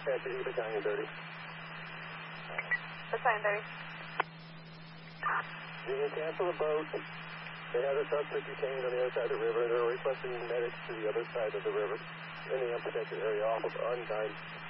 Apache, Battalion 30. Battalion 30. You can cancel the boat. They have a suspect detained on the other side of the river. They're requesting medics to the other side of the river in the unprotected area off of Undine.